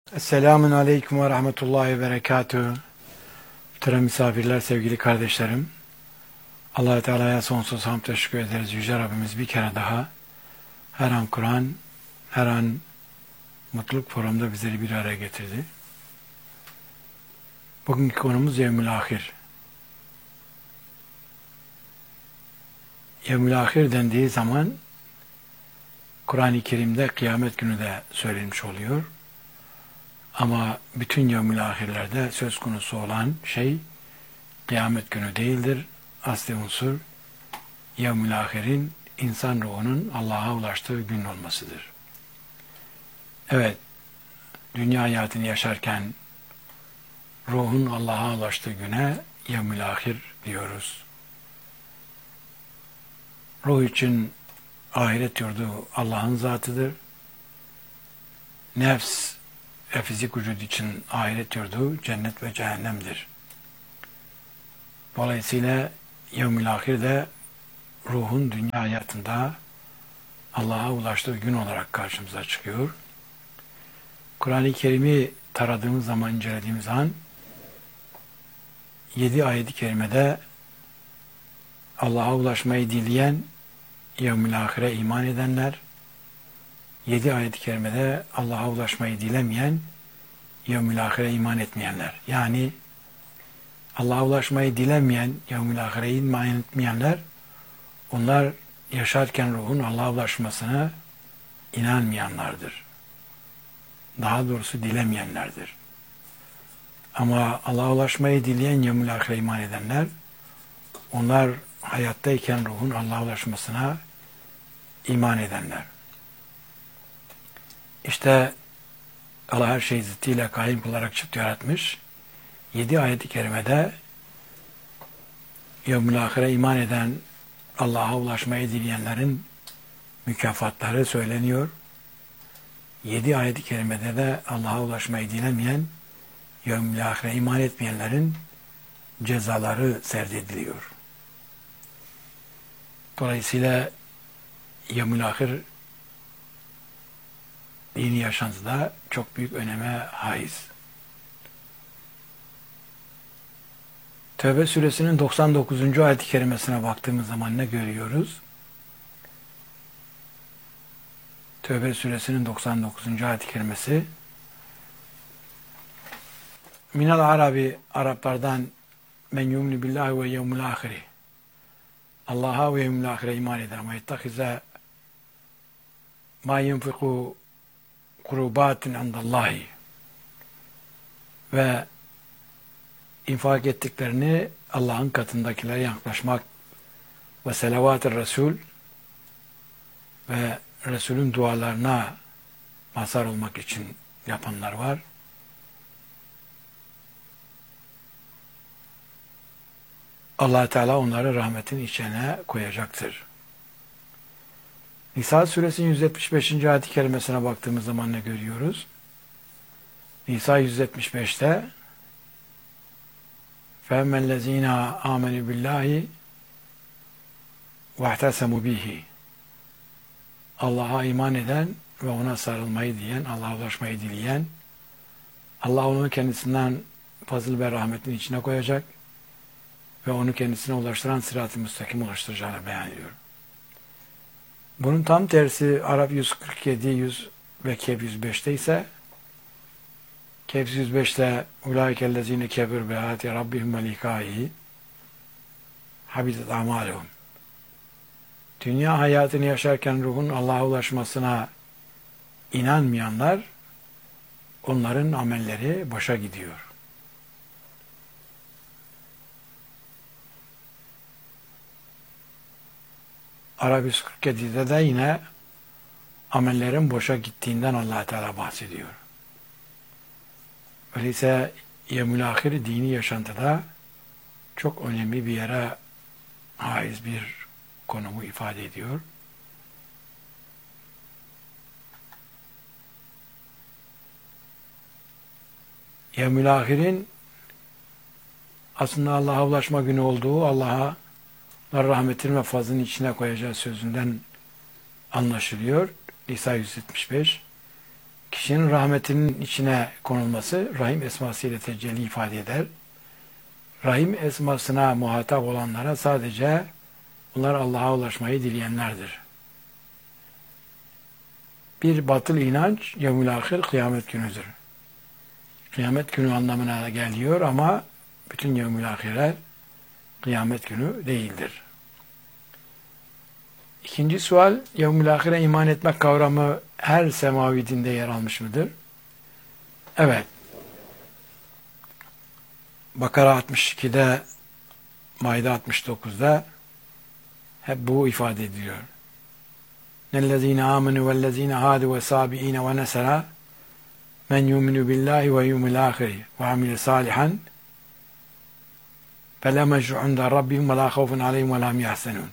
Esselamun Aleyküm ve Rahmetullahi ve Berekatühü. Muhterem misafirler, sevgili kardeşlerim. Allah-u Teala'ya sonsuz hamd teşekkür ederiz. Yüce Rabbimiz bir kere daha her an Kur'an, her an mutluluk forumunda bizleri bir araya getirdi. Bugünkü konumuz Yevmül Ahir. Yevmül Ahir dendiği zaman Kur'an-ı Kerim'de kıyamet günü de söylenmiş oluyor. Ama bütün yevmül ahirlerde söz konusu olan şey kıyamet günü değildir. Asli unsur yevmül ahirin insan ruhunun Allah'a ulaştığı gün olmasıdır. Evet, dünya hayatını yaşarken ruhun Allah'a ulaştığı güne yevmül ahir diyoruz. Ruh için ahiret yurdu Allah'ın zatıdır. Nefs ve fizik vücut için ahiret yurdu cennet ve cehennemdir. Dolayısıyla yevmül ahir de ruhun dünya hayatında Allah'a ulaştığı gün olarak karşımıza çıkıyor. Kur'an-ı Kerim'i taradığımız zaman, incelediğimiz zaman 7 ayet-i kerimede Allah'a ulaşmayı dileyen yevmül ahire iman edenler, 7 ayet-i kerimede Allah'a ulaşmayı dilemeyen yevmül ahire iman etmeyenler. Yani Allah'a ulaşmayı dilemeyen, yevmül ahire iman etmeyenler, onlar yaşarken ruhun Allah'a ulaşmasına inanmayanlardır. Daha doğrusu dilemeyenlerdir. Ama Allah'a ulaşmayı dileyen yevmül ahire iman edenler, onlar hayattayken ruhun Allah'a ulaşmasına iman edenler. İşte Allah her şeyi zıttıyla kaim kılarak çıktı yaratmış. 7 ayet-i kerimede yevmül ahire iman eden, Allah'a ulaşmayı dileyenlerin mükafatları söyleniyor. 7 ayet-i kerimede de Allah'a ulaşmayı dilemeyen, yevmül ahire iman etmeyenlerin cezaları serdediliyor. Dolayısıyla yevmül ahir dini yaşantıda çok büyük öneme haiz. Tevbe suresinin 99. ayet-i kerimesine baktığımız zaman ne görüyoruz? Tevbe suresinin 99. ayet-i kerimesi Minel Arabi, Araplardan men yumni billahi ve yevmül ahiri, Allah'a ve yevmül ahire iman eder ve yettehize ma yunfiku kurubatin indallahi, ve infak ettiklerini Allah'ın katındakilere yaklaşmak ve selavat-ı Resul ve Resul'ün dualarına mazhar olmak için yapanlar var. Allah Teala onları rahmetin içine koyacaktır. Nisa suresinin 175. ayet-i kerimesine baktığımız zaman ne görüyoruz? Nisa 175'te فَاَمَّا الَّذ۪ينَ آمَنُوا بِاللّٰهِ وَاَحْتَسَمُوا بِهِ, Allah'a iman eden ve ona sarılmayı diyen, Allah'a ulaşmayı dileyen, Allah onu kendisinden fazıl ve rahmetin içine koyacak ve onu kendisine ulaştıran sırat-ı müstakim ulaştıracağını beyan ediyor. Bunun tam tersi Arap 147, 100 ve Kehf 105'te ise Kehf 105'te ulaikellezine kebir bi ayati rabbihim ve likâhi habitat a'mâluhum. Dünya hayatını yaşarken ruhun Allah'a ulaşmasına inanmayanlar, onların amelleri boşa gidiyor. Arap 147'de de yine amellerin boşa gittiğinden Allah Teala bahsediyor. Öyleyse yevmül ahir dini yaşantıda çok önemli bir yere haiz bir konumu ifade ediyor. Yevmül ahirin aslında Allah'a ulaşma günü olduğu, Allah'a rahmetin ve fazlının içine koyacağı sözünden anlaşılıyor. Nisa 175. kişinin rahmetinin içine konulması Rahim esmasıyla tecelli ifade eder. Rahim esmasına muhatap olanlara sadece bunlar Allah'a ulaşmayı dileyenlerdir. Bir batıl inanç yevmül ahir kıyamet günüdür. Kıyamet günü anlamına geliyor ama bütün yevmül ahirler kıyamet günü değildir. İkinci sual, yevmül ahire iman etmek kavramı her semavi dinde yer almış mıdır? Evet. Bakara 62'de, Maide 69'da hep bu ifade ediliyor. Nellezine amenu vellezine hadu ve sabiine ve nesera men yuminu billahi ve yumil ahiri ve amile salihan fela mecru'un da rabbihim ve la khawfun aleyhim ve la hum yahzenun.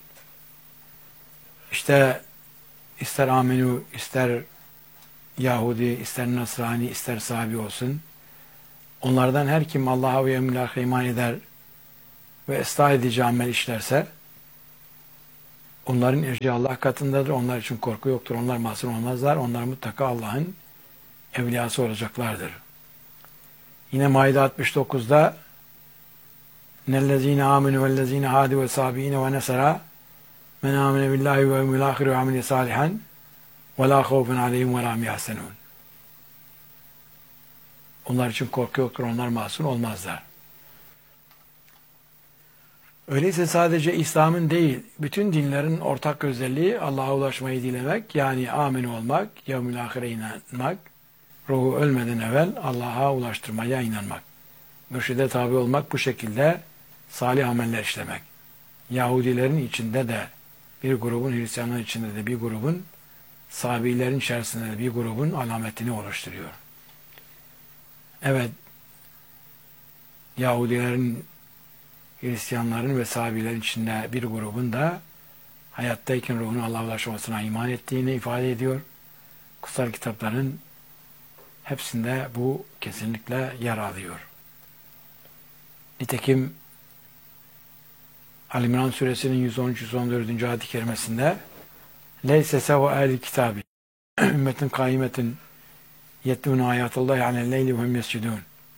İşte ister amenu, ister Yahudi, ister Nasrani, ister Sabi olsun. Onlardan her kim Allah'a ve yevmil ahire iman eder ve ıslah edici amel işlerse onların ecri Allah katındadır. Onlar için korku yoktur. Onlar masum olmazlar. Onlar mutlaka Allah'ın evliyası olacaklardır. Yine Maide 69'da nellezine amenu vellezine hadu ve sabiine ve nesera men amene billahi ve yevmil ahire ve amile salihan ve la khawfun aleyhim ve la hum yahzenun. Onlar için korku yoktur. Onlar masum olmazlar. Öyleyse sadece İslam'ın değil, bütün dinlerin ortak özelliği Allah'a ulaşmayı dilemek, yani amin olmak, yevmül ahire inanmak, ruhu ölmeden evvel Allah'a ulaştırmaya inanmak. Mürşide tabi olmak, bu şekilde salih ameller işlemek. Yahudilerin içinde de bir grubun, Hristiyanların içinde de bir grubun, Sabilerin içerisinde de bir grubun alametini oluşturuyor. Evet, Yahudilerin, Hristiyanların ve Sabilerin içinde bir grubun da hayattayken ruhun Allah'a ulaşmasına iman ettiğini ifade ediyor. Kutsal kitapların hepsinde bu kesinlikle yer alıyor. Nitekim Ali-İmran suresinin 113-114. ayet-i kerimesinde leyse sevu ehli kitabi ümmetin kaimetin yetlûne ayatullahi alel leyli ve hum yescudûn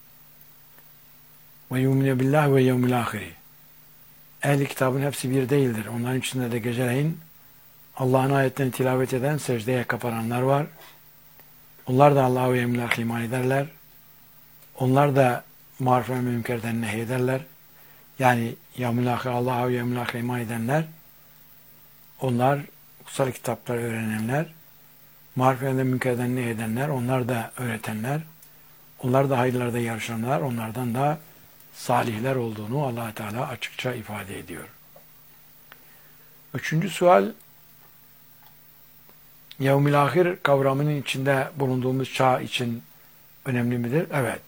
ve yumine billahi ve yevmil ahiri. Ehli kitabın hepsi bir değildir. Onların içinde de geceleyin Allah'ın ayetlerini tilavet eden, secdeye kapananlar var. Onlar da Allah'a ve yevmil ahire iman ederler. Onlar da maruf ve münkerden nehyederler. Yani yevmil ahire, Allah'a ve yevmil ahire iman edenler, onlar kutsal kitapları öğrenenler, maruf ve münkerden nehyedenler, onlar da öğretenler, onlar da hayırlarda yarışanlar, onlardan da salihler olduğunu Allah Teala açıkça ifade ediyor. Üçüncü sual, yevmil ahir kavramının içinde bulunduğumuz çağ için önemli midir? Evet.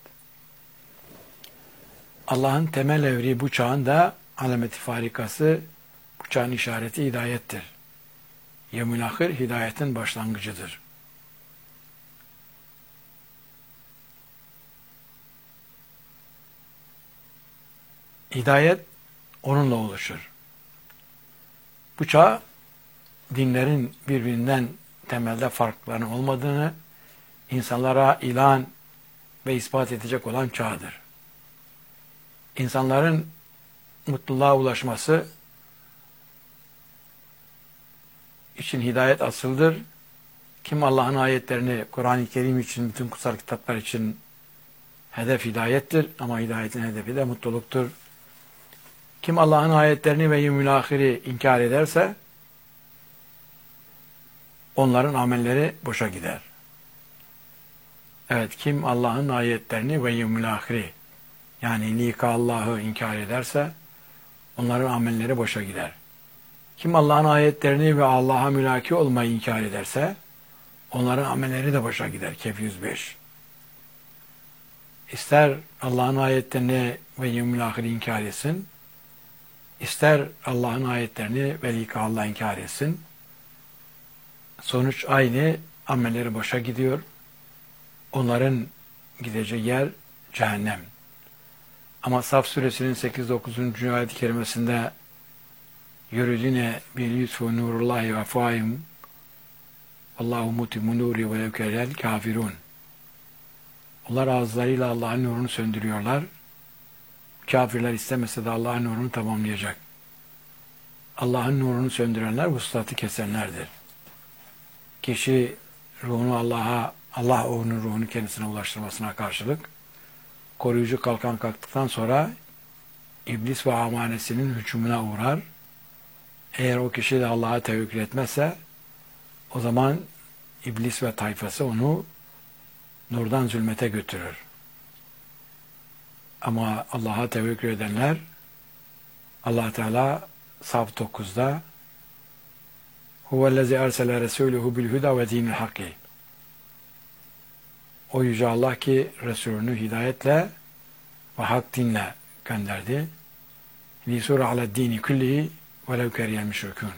Allah'ın temel evri bu çağın da alameti farikası, bu çağın işareti hidayettir. Yevmil ahir hidayetin başlangıcıdır. Hidayet onunla oluşur. Bu çağ dinlerin birbirinden temelde farklarının olmadığını insanlara ilan ve ispat edecek olan çağdır. İnsanların mutluluğa ulaşması için hidayet asıldır. Kim Allah'ın ayetlerini, Kur'an-ı Kerim için, bütün kutsal kitaplar için hedef hidayettir ama hidayetin hedefi de mutluluktur. Kim Allah'ın ayetlerini ve yevmül ahiri inkar ederse onların amelleri boşa gider. Evet, kim Allah'ın ayetlerini ve yevmül ahiri, yani lika Allah'ı inkar ederse onların amelleri boşa gider. Kim Allah'ın ayetlerini ve Allah'a mülaki olmayı inkar ederse onların amelleri de boşa gider. Kehf 105. İster Allah'ın ayetlerini ve yevmül ahiri inkar etsin, ister Allah'ın ayetlerini ve lika Allah'ı inkar etsin, sonuç aynı, amelleri boşa gidiyor. Onların gideceği yer cehennem. Ama Saf suresinin 8-9. ayet-i kerimesinde yuridine bil yusfu nurullahi ve faim Allahu mutimmu nuri ve lev kerihel kafirun. Onlar ağızlarıyla Allah'ın nurunu söndürüyorlar. Kafirler istemese de Allah'ın nurunu tamamlayacak. Allah'ın nurunu söndürenler vuslatı kesenlerdir. Kişi ruhunu Allah onun ruhunu kendisine ulaştırmasına karşılık koruyucu kalkan kalktıktan sonra iblis ve amanesinin hücumuna uğrar. Eğer o kişi de Allah'a tevekkül etmezse o zaman iblis ve tayfası onu nurdan zulmete götürür. Ama Allah'a tevekkül edenler, Allah Teala Saf 9'da huvellezî ersele resûlehu bil huda ve dinil hakki. O yüce Allah ki Resulünü hidayetle ve hak dinle gönderdi. Lisûre aled dini küllihi velev keriyel müşrikûn.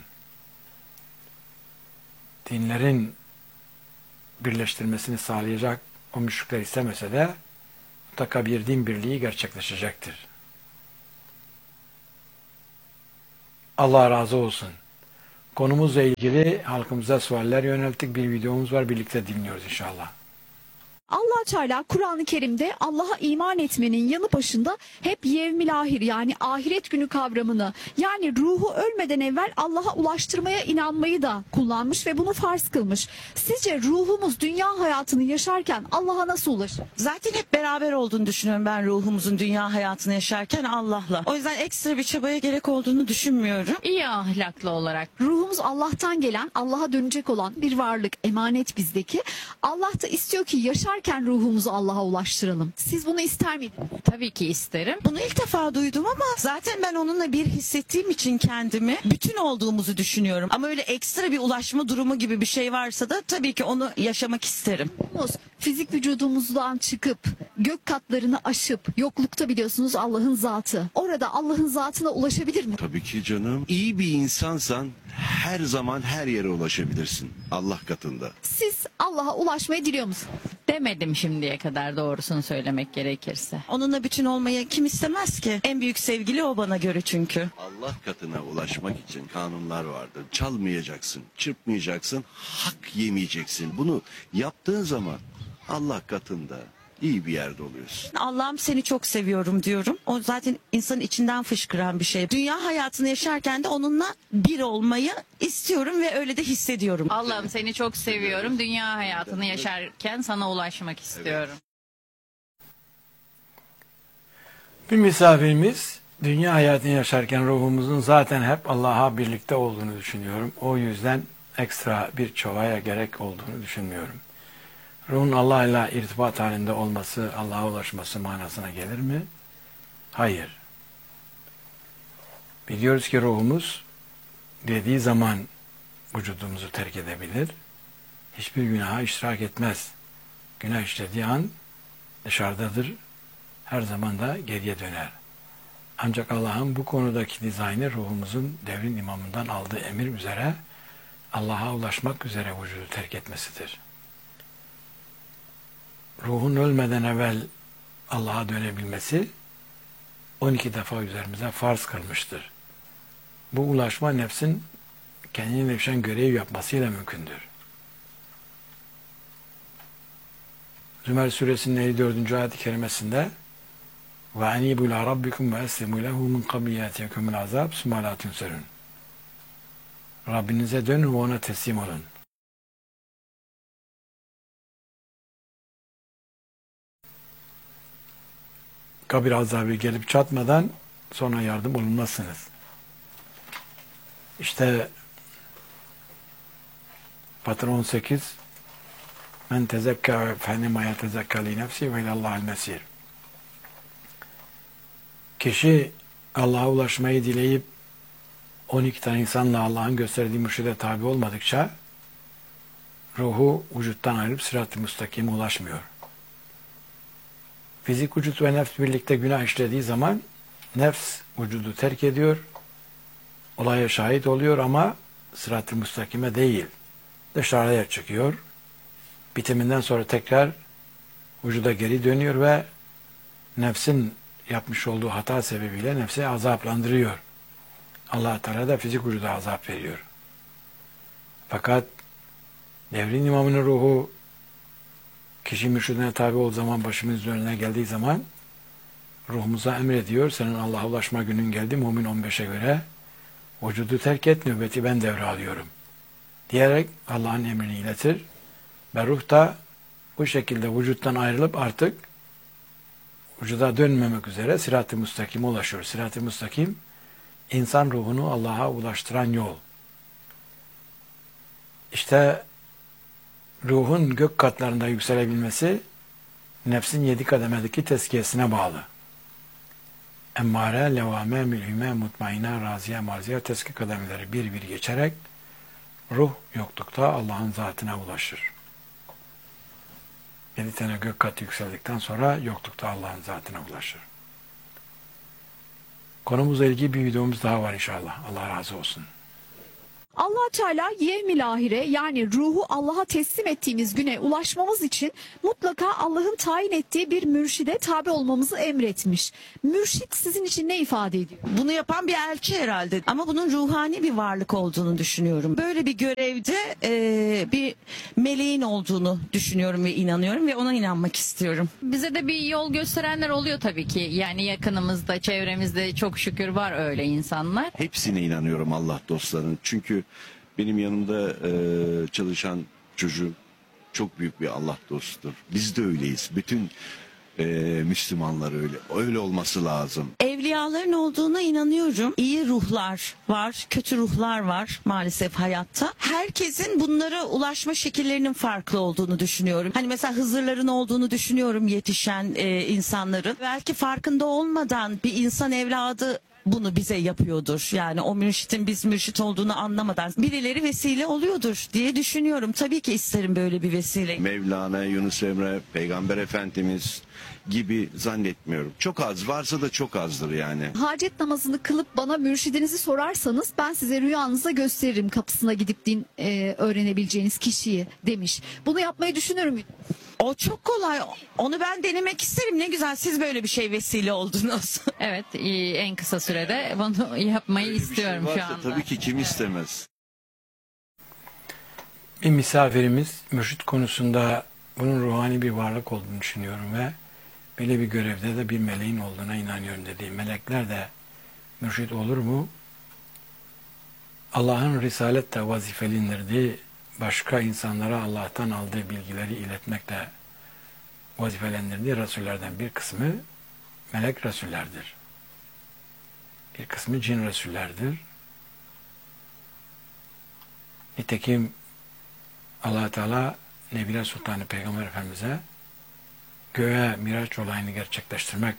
Dinlerin birleştirmesini sağlayacak o müşrikler istemese de mutlaka bir din birliği gerçekleşecektir. Allah razı olsun. Konumuzla ilgili halkımıza sualler yönelttik. Bir videomuz var. Birlikte dinliyoruz inşallah. Allah Teala Kur'an-ı Kerim'de Allah'a iman etmenin yanı başında hep yevmil ahir yani ahiret günü kavramını yani ruhu ölmeden evvel Allah'a ulaştırmaya inanmayı da kullanmış ve bunu farz kılmış. Sizce ruhumuz dünya hayatını yaşarken Allah'a nasıl ulaşır? Zaten hep beraber olduğunu düşünüyorum ben ruhumuzun dünya hayatını yaşarken Allah'la. O yüzden ekstra bir çabaya gerek olduğunu düşünmüyorum. İyi ahlaklı olarak. Ruhumuz Allah'tan gelen, Allah'a dönecek olan bir varlık, emanet bizdeki. Allah da istiyor ki yaşarken ruhumuzu Allah'a ulaştıralım. Siz bunu ister miydiniz? Tabii ki isterim. Bunu ilk defa duydum ama zaten ben onunla bir hissettiğim için kendimi bütün olduğumuzu düşünüyorum. Ama öyle ekstra bir ulaşma durumu gibi bir şey varsa da tabii ki onu yaşamak isterim. Ruhumuz fizik vücudumuzdan çıkıp gök katlarını aşıp yoklukta biliyorsunuz Allah'ın zatı. Orada Allah'ın zatına ulaşabilir mi? Tabii ki canım. İyi bir insansan her zaman her yere ulaşabilirsin Allah katında. Siz Allah'a ulaşmayı diliyor musunuz? Demedim şimdiye kadar doğrusunu söylemek gerekirse. Onunla bütün olmayı kim istemez ki? En büyük sevgili o bana göre çünkü. Allah katına ulaşmak için kanunlar vardır. Çalmayacaksın, çırpmayacaksın, hak yemeyeceksin. Bunu yaptığın zaman Allah katında iyi bir yerde oluyorsun. Allah'ım seni çok seviyorum diyorum. O zaten insanın içinden fışkıran bir şey. Dünya hayatını yaşarken de onunla bir olmayı istiyorum ve öyle de hissediyorum. Allah'ım seni çok seviyorum. Dünya hayatını yaşarken sana ulaşmak istiyorum. Bir misafirimiz dünya hayatını yaşarken ruhumuzun zaten hep Allah'a birlikte olduğunu düşünüyorum. O yüzden ekstra bir çabaya gerek olduğunu düşünmüyorum. Ruhun Allah ile irtibat halinde olması, Allah'a ulaşması manasına gelir mi? Hayır. Biliyoruz ki ruhumuz dediği zaman vücudumuzu terk edebilir. Hiçbir günaha iştirak etmez. Günah işlediği an dışarıdadır. Her zaman da geriye döner. Ancak Allah'ın bu konudaki dizaynı ruhumuzun devrin imamından aldığı emir üzere Allah'a ulaşmak üzere vücudu terk etmesidir. Ruhun ölmeden evvel Allah'a dönebilmesi 12 defa üzerimize farz kılmıştır. Bu ulaşma nefsin kendine düşen görev yapmasıyla mümkündür. Zümer suresinin 54. ayet-i kerimesinde وَاَنِيبُ لَا رَبِّكُمْ وَاَسْلِمُوا لَهُ مِنْ قَبْلِ يَاتِيَكُمُ الْعَذَابُ ثُمَّ لَا تُنْصَرُونَ. Rabbinize dönün ve ona teslim olun. Kabir azabı gelip çatmadan sonra yardım olunmazsınız. İşte Fatır 18 Men tezekka fenema yetezekka li nefsi ve ilallahil mesir. Kişi Allah'a ulaşmayı dileyip 12 tane insanla Allah'ın gösterdiği mürşide tabi olmadıkça ruhu vücuttan ayrılıp sırat-ı müstakime ulaşmıyor. Fizik vücut ve nefs birlikte günah işlediği zaman nefs vücudu terk ediyor, olaya şahit oluyor ama sırat-ı müstakime değil, dışarıya çıkıyor. Bitiminden sonra tekrar vücuda geri dönüyor ve nefsin yapmış olduğu hata sebebiyle nefsi azaplandırıyor. Allah Teala da fizik vücuda azap veriyor. Fakat devrin imamının ruhu Kişi mürşidine tabi olduğu zaman, başımız önüne geldiği zaman ruhumuza emrediyor. Senin Allah'a ulaşma günün geldi. Mümin 15'e göre vücudu terk et, nöbeti ben devralıyorum diyerek Allah'ın emrini iletir. Ve ruh da bu şekilde vücuttan ayrılıp artık vücuda dönmemek üzere sırat-ı müstakime ulaşıyor. Sırat-ı müstakim, insan ruhunu Allah'a ulaştıran yol. İşte ruhun gök katlarında yükselebilmesi nefsin 7 kademedeki tezkiyesine bağlı. Emmare, levame, mülhime, mutmaine, raziye, marziye tezkiye kademeleri bir bir geçerek ruh yoklukta Allah'ın zatına ulaşır. 7 tane gök katı yükseldikten sonra yoklukta Allah'ın zatına ulaşır. Konumuzla ilgili bir videomuz daha var inşallah. Allah razı olsun. Allah Teala yevmil ahire yani ruhu Allah'a teslim ettiğimiz güne ulaşmamız için mutlaka Allah'ın tayin ettiği bir mürşide tabi olmamızı emretmiş. Mürşit sizin için ne ifade ediyor? Bunu yapan bir elçi herhalde ama bunun ruhani bir varlık olduğunu düşünüyorum. Böyle bir görevde bir meleğin olduğunu düşünüyorum ve inanıyorum ve ona inanmak istiyorum. Bize de bir yol gösterenler oluyor tabii ki. Yani yakınımızda, çevremizde çok şükür var öyle insanlar. Hepsine inanıyorum Allah dostlarının. Çünkü benim yanımda çalışan çocuğum çok büyük bir Allah dostudur. Biz de öyleyiz. Bütün Müslümanlar öyle. Öyle olması lazım. Evliyaların olduğuna inanıyorum. İyi ruhlar var, kötü ruhlar var maalesef hayatta. Herkesin bunlara ulaşma şekillerinin farklı olduğunu düşünüyorum. Hani mesela Hızırların olduğunu düşünüyorum yetişen insanların. Belki farkında olmadan bir insan evladı bunu bize yapıyordur. Yani o mürşitin biz mürşit olduğunu anlamadan birileri vesile oluyordur diye düşünüyorum. Tabii ki isterim böyle bir vesile. Mevlana, Yunus Emre, Peygamber Efendimiz gibi zannetmiyorum. Çok az, varsa da çok azdır yani. Hacet namazını kılıp bana mürşidinizi sorarsanız ben size rüyanızda gösteririm kapısına gidip din öğrenebileceğiniz kişiyi demiş. Bunu yapmayı düşünür müydün? O çok kolay. Onu ben denemek isterim. Ne güzel siz böyle bir şey vesile oldunuz. Evet, en kısa sürede bunu yapmayı Öyle bir şey istiyorum şu varsa anda. tabii ki kim istemez. Bir misafirimiz mürşit konusunda bunun ruhani bir varlık olduğunu düşünüyorum ve böyle bir görevde de bir meleğin olduğuna inanıyorum dedi. Melekler de mürşit olur mu? Allah'ın risaletle vazifelindirdiği başka insanlara Allah'tan aldığı bilgileri iletmekle vazifelendirdiği Resullerden bir kısmı melek Resullerdir. Bir kısmı cin Resullerdir. Nitekim Allah Teala Nebiler Sultanı Peygamber Efendimiz'e göğe Miraç olayını gerçekleştirmek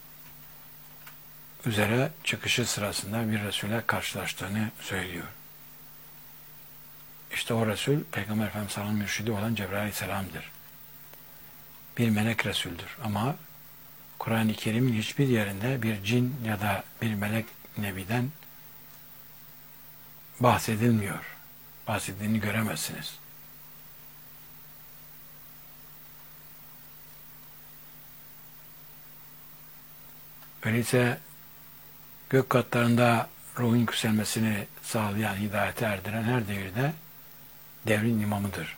üzere çıkışı sırasında bir Resul'e karşılaştığını söylüyor. İşte o Resul Peygamber Efendimiz Sallallahu mürşidi olan Cebrail Aleyhisselam'dır. Bir melek Resul'dür ama Kur'an-ı Kerim'in hiçbir yerinde bir cin ya da bir melek nebiden bahsedilmiyor. Bahsedildiğini göremezsiniz. Öyleyse gök katlarında ruhun yükselmesini sağlayan, hidayete erdiren her devirde devrin imamıdır.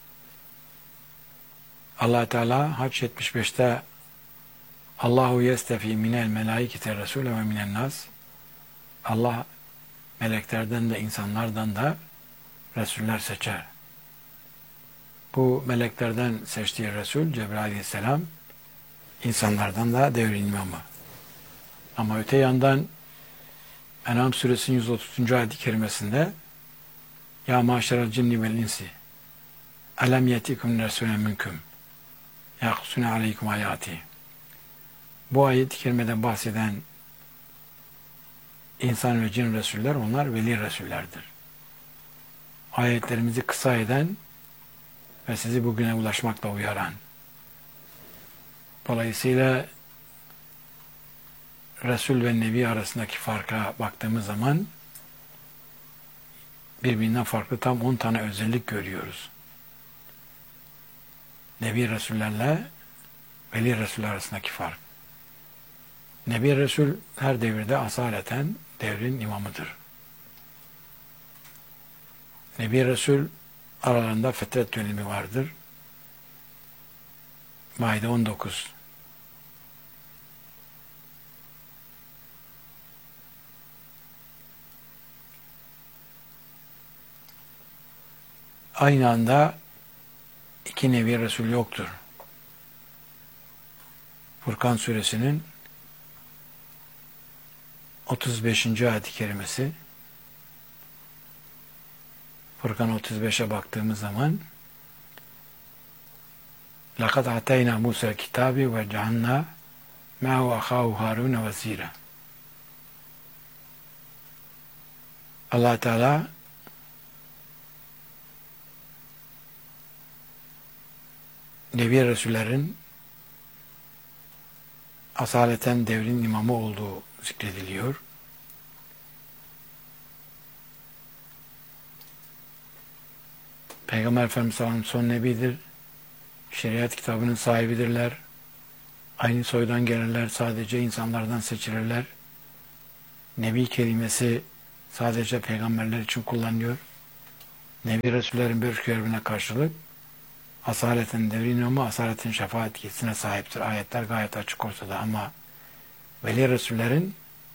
Allah Teala Hac 75'te Allahu yestefi minel melaikete resule ve minen nas. Allah meleklerden de insanlardan da resuller seçer. Bu meleklerden seçtiği Resul Cebrail Aleyhisselam, insanlardan da devrin imamı. Ama öte yandan En'am suresinin 130. ayet-i kerimesinde Ya maşeral cinni vel insi elem yetikum resulun minkum yakusune aleykum hayati. Bu ayet-i kerimeden bahseden insan ve cin resuller, onlar veli resullerdir. Ayetlerimizi kısa eden ve sizi bugüne ulaşmakla uyaran. Dolayısıyla Resul ve Nebi arasındaki farka baktığımız zaman birbirinden farklı tam 10 tane özellik görüyoruz. Nebi Resullerle Veli Resuller arasındaki fark. Nebi Resul her devirde asaleten devrin imamıdır. Nebi Resul aralarında fetret dönemi vardır. Maide 19. Aynı anda iki nevi Resul yoktur. Furkan suresinin 35. ayet-i kerimesi. Furkan 35'e baktığımız zaman لَقَدْ عَتَيْنَا مُوسَى الْكِتَابِ وَجَعَلْنَا مَعَهُ أَخَاهُ هَارُونَ وَزِيرًا. Allah Teala Nebi Resullerin asaleten devrin imamı olduğu zikrediliyor. Peygamber Efendimiz sallallahu aleyhi ve sellem son nebidir. Şeriat kitabının sahibidirler. Aynı soydan gelirler. Sadece insanlardan seçilirler. Nebi kelimesi sadece peygamberler için kullanılıyor. Nebi Resullerin bir görevine karşılık asaleten devrin imamı, asaletin şefaat yetkisine sahiptir. Ayetler gayet açık ortada ama veli Resullerin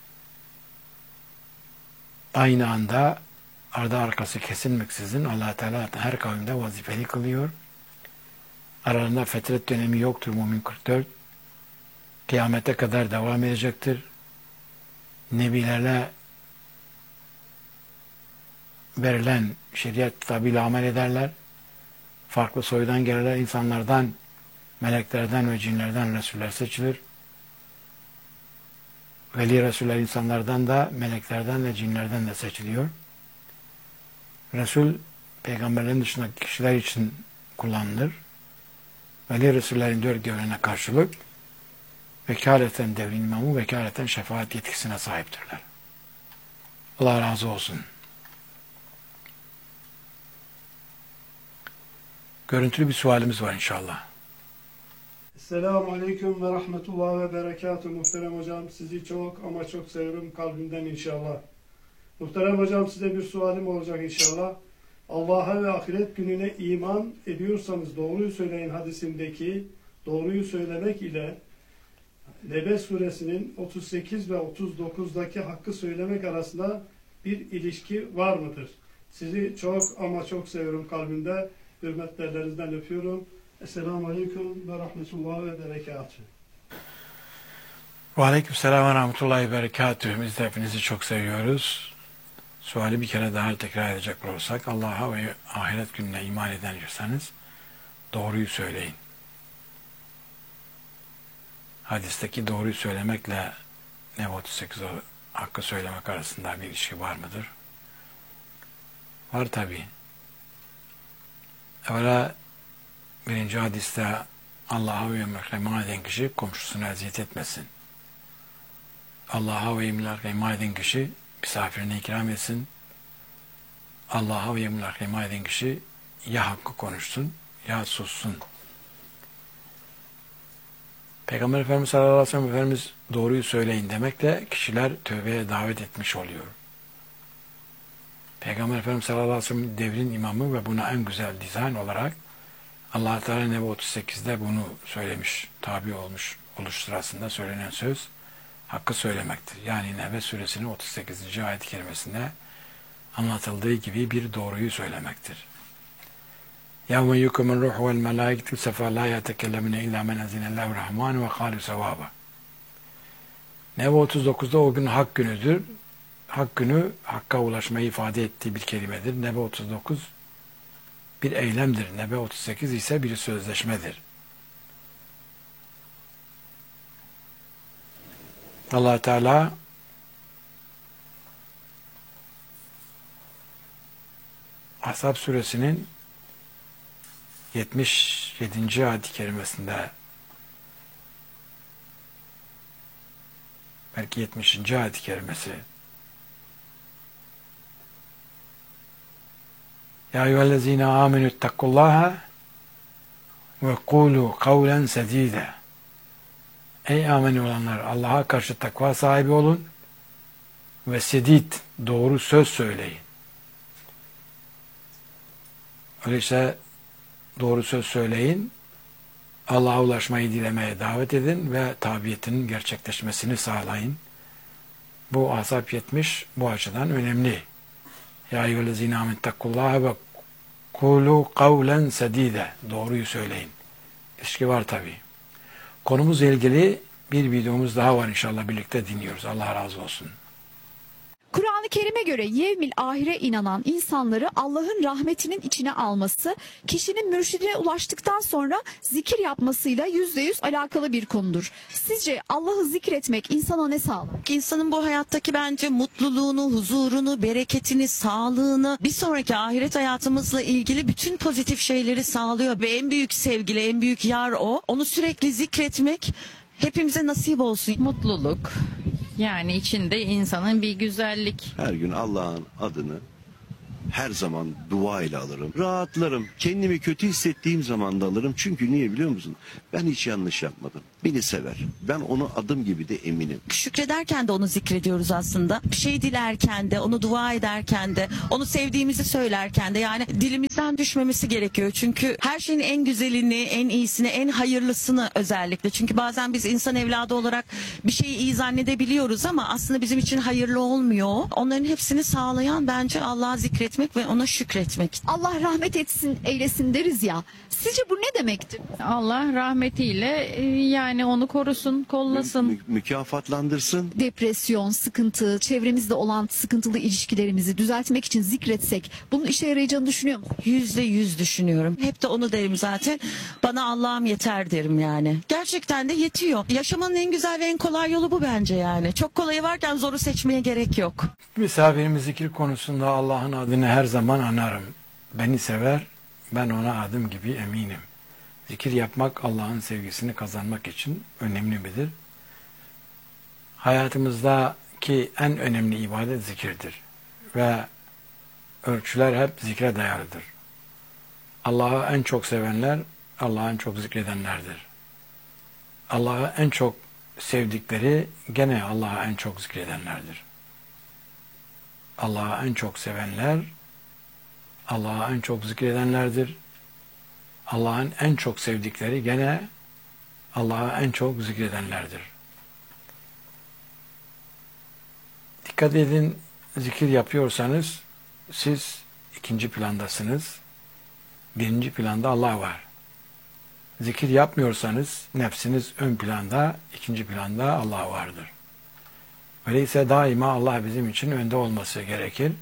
aynı anda ardı arkası kesilmeksizin Allah Teala her kavimde vazifeli kılıyor. Aralarında fetret dönemi yoktur. Mümin 44 kıyamete kadar devam edecektir. Nebilerle verilen şeriat kitabıyla amel ederler. Farklı soydan gelirler. İnsanlardan, meleklerden ve cinlerden Resuller seçilir. Veli Resuller insanlardan da, meleklerden de, cinlerden de seçiliyor. Resul, peygamberlerin dışındaki kişiler için kullanılır. Veli Resullerin 4 görevine karşılık vekaleten devrin imamı, vekaleten şefaat yetkisine sahiptirler. Allah razı olsun. Görüntülü bir sualimiz var inşallah. Selamun Aleyküm ve Rahmetullah ve Berekatuhu. Muhterem hocam, sizi çok ama çok seviyorum kalbimden inşallah. Muhterem hocam, size bir sualim olacak inşallah. Allah'a ve ahiret gününe iman ediyorsanız doğruyu söyleyin hadisindeki doğruyu söylemek ile Nebe suresinin 38 ve 39'daki hakkı söylemek arasında bir ilişki var mıdır? Sizi çok ama çok seviyorum kalbimde. Hürmetlerinizden öpüyorum. Esselamu Aleyküm ve Rahmetullah ve Berekatuhu. Ve aleyküm selam ve rahmetullahi ve berekatuhu. Biz de hepinizi çok seviyoruz. Suali bir kere daha tekrar edecek olursak, Allah'a ve ahiret gününe iman ediyorsanız doğruyu söyleyin. Hadisteki doğruyu söylemekle Nebe 38 hakkı söylemek arasında bir ilişki var mıdır? Var tabi. Evvela birinci hadiste Allah'a ve yevmel iman eden kişi komşusuna eziyet etmesin. Allah'a ve yevmel iman eden kişi misafirine ikram etsin. Allah'a ve yevmel iman eden kişi ya hakkı konuşsun ya sussun. Peygamber Efendimiz sallallahu aleyhi ve sellem Efendimiz doğruyu söyleyin demekle kişiler tövbeye davet etmiş oluyor. Peygamber Efendimiz sallallahu aleyhi ve sellem devrin imamı ve buna en güzel dizayn olarak Allah Teala Nebe 38'de bunu söylemiş, tabi olmuş oluş sırasında söylenen söz hakkı söylemektir. Yani Nebe suresinin 38. ayet-i kerimesinde anlatıldığı gibi bir doğruyu söylemektir. يَوْمَ يُكُمُ الرُّحُ وَالْمَلَائِكَةُ سَفَى لَا يَتَكَلَّمُونَ إِلَّا مَنْ أَذِنَ اللّٰهُ الرَّحْمَانُ وَقَالُوا سَوَابًا. Nebe 39'da o gün hak günüdür. Hak günü, hakka ulaşmayı ifade ettiği bir kelimedir. Nebe 39 bir eylemdir. Nebe 38 ise bir sözleşmedir. Allah Teala Ahzab suresinin 77. ayet-i kerimesinde belki 70. ayet-i kerimesi Ya eyyühellezine amenü ittakullaha ve kulu kavlen sedide. Ey amenü olanlar, Allah'a karşı takva sahibi olun ve sedid, doğru söz söyleyin. Öyleyse doğru söz söyleyin, Allah'a ulaşmayı dilemeye davet edin ve tabiyetinin gerçekleşmesini sağlayın. Bu Ahzab 70 bu açıdan önemli. Ya eyyühellezine amentettakullaha ve kulu kavlen sedide. Doğruyu söyleyin. İlişki var tabi. Konumuzla ilgili bir videomuz daha var, inşallah birlikte dinliyoruz. Allah razı olsun. Kur'an-ı Kerim'e göre yevmil ahire inanan insanları Allah'ın rahmetinin içine alması, kişinin mürşidine ulaştıktan sonra zikir yapmasıyla %100 alakalı bir konudur. Sizce Allah'ı zikretmek insana ne sağlar? İnsanın bu hayattaki bence mutluluğunu, huzurunu, bereketini, sağlığını, bir sonraki ahiret hayatımızla ilgili bütün pozitif şeyleri sağlıyor ve en büyük sevgili, en büyük yar o. Onu sürekli zikretmek hepimize nasip olsun. Mutluluk. Yani içinde insanın bir güzellik. Her gün Allah'ın adını her zaman dua ile alırım. Rahatlarım. Kendimi kötü hissettiğim zaman da alırım. Çünkü niye biliyor musun? Ben hiç yanlış yapmadım. Beni sever. Ben onu adım gibi de eminim. Şükrederken de onu zikrediyoruz aslında. Bir şey dilerken de, onu dua ederken de, onu sevdiğimizi söylerken de, yani dilimizden düşmemesi gerekiyor. Çünkü her şeyin en güzelini, en iyisini, en hayırlısını özellikle. Çünkü bazen biz insan evladı olarak bir şeyi iyi zannedebiliyoruz ama aslında bizim için hayırlı olmuyor. Onların hepsini sağlayan bence Allah'ı zikretmek ve ona şükretmek. Allah rahmet etsin, eylesin deriz ya. Sizce bu ne demektir? Allah rahmetiyle yani onu korusun, kollasın. Mükafatlandırsın. Depresyon, sıkıntı, çevremizde olan sıkıntılı ilişkilerimizi düzeltmek için zikretsek bunun işe yarayacağını düşünüyor musun? %100 düşünüyorum. Hep de onu derim zaten. Bana Allah'ım yeter derim yani. Gerçekten de yetiyor. Yaşamanın en güzel ve en kolay yolu bu bence yani. Çok kolayı varken zoru seçmeye gerek yok. Misafirimiz zikir konusunda Allah'ın adını her zaman anarım. Beni sever, ben ona adım gibi eminim. Zikir yapmak Allah'ın sevgisini kazanmak için önemli midir? Hayatımızdaki en önemli ibadet zikirdir. Ve ölçüler hep zikre dayalıdır. Allah'ı en çok sevenler, Allah'ı en çok zikredenlerdir. Allah'ı en çok sevdikleri gene Allah'ı en çok zikredenlerdir. Allah'ı en çok sevenler, Allah'ı en çok zikredenlerdir. Allah'ın en çok sevdikleri gene Allah'ı en çok zikredenlerdir. Dikkat edin, zikir yapıyorsanız siz ikinci plandasınız. Birinci planda Allah var. Zikir yapmıyorsanız nefsiniz ön planda, ikinci planda Allah vardır. Öyleyse daima Allah bizim için önde olması gerekir.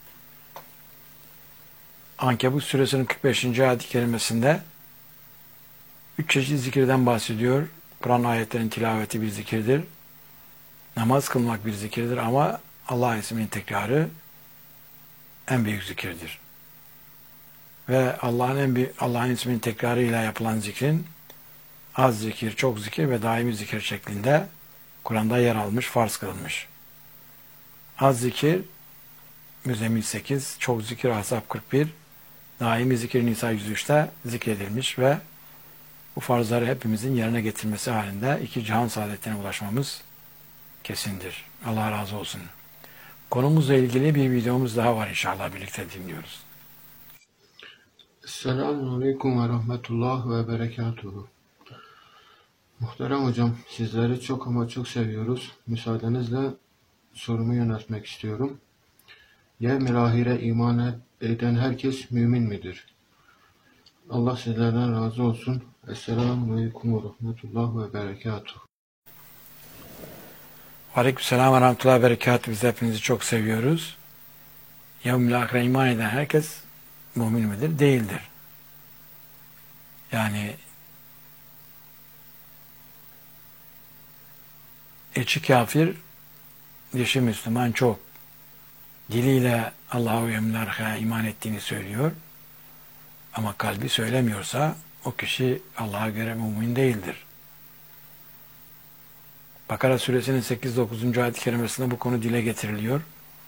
Ankebut suresinin 45. ayet-i kerimesinde 3 çeşit zikirden bahsediyor. Kur'an ayetlerinin tilaveti bir zikirdir. Namaz kılmak bir zikirdir ama Allah isminin tekrarı en büyük zikirdir. Ve Allah'ın isminin tekrarıyla yapılan zikrin az zikir, çok zikir ve daimi zikir şeklinde Kur'an'da yer almış, farz kılınmış. Az zikir Müzzemmil 8, çok zikir Ahzab 41, daimi zikir Nisa 103'te zikredilmiş ve bu farzları hepimizin yerine getirmesi halinde iki cihan saadetine ulaşmamız kesindir. Allah razı olsun. Konumuzla ilgili bir videomuz daha var, inşallah birlikte dinliyoruz. Selamun Aleyküm ve Rahmetullah ve Berekatuhu. Muhterem hocam, sizleri çok ama çok seviyoruz. Müsaadenizle sorumu yöneltmek istiyorum. Yevmil ahire iman eden herkes mümin midir? Allah sizlerden razı olsun. Esselamu Aleyküm ve Rahmetullah ve Berekatuhu. Aleykümselam ve Rahmetullah ve Berekatuhu. Biz hepinizi çok seviyoruz. Yevmil ahire iman eden herkes mümin midir? Değildir. Yani içi kafir, dışı Müslüman çok. Diliyle Allah'a ve yevmil ahire iman ettiğini söylüyor. Ama kalbi söylemiyorsa o kişi Allah'a göre mümin değildir. Bakara suresinin 8-9. ayet-i kerimesinde bu konu dile getiriliyor.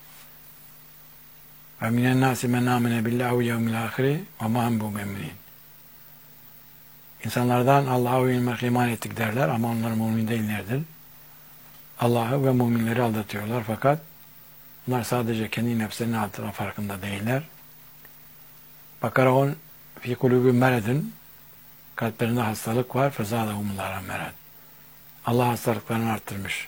Ve minen nâsi men âmene billahi ve yevmil ahiri ve mâ hum bimü'minin. İnsanlardan Allah'a ve yevmil ahire iman ettik derler ama onlar mümin değillerdir. Allah'ı ve müminleri aldatıyorlar fakat bunlar sadece kendi nefslerinin altına farkında değiller. Bakara 10 fi kulubü meredin, Kalplerinde hastalık var. Fezâdehumullâhu merad. Allah hastalıklarını arttırmış.